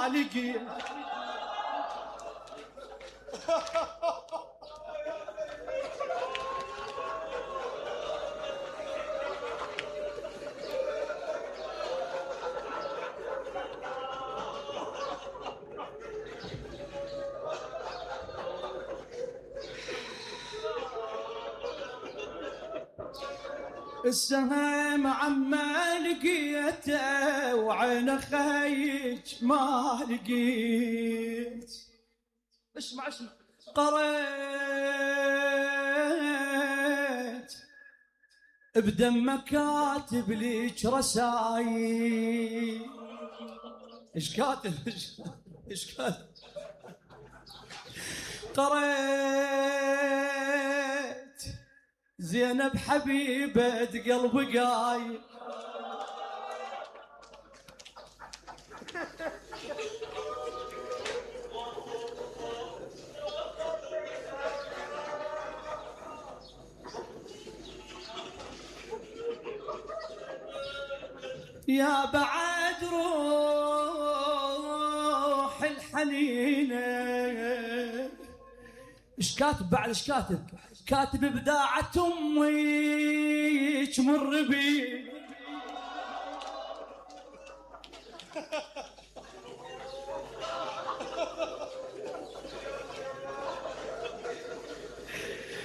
ما لقيت. السهم عما لقيته وعين خيج ما لقيت. اسمع قريت بدم كاتب ليك رسايل. ايش كاتب؟ ايش كاتب؟ قريت زينب حبيبة قلب قايل. يا بعد روح الحنينة. ايش كاتب بعد؟ ايش كاتب؟ كاتب بداعة امي تمر بي.